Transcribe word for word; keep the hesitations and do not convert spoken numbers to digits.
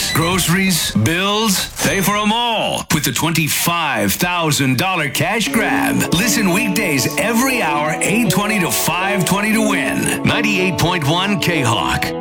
groceries, bills, pay for them all with the twenty-five thousand dollars cash grab. Listen weekdays every hour, eight twenty to five twenty to win. ninety-eight point one K-Hawk.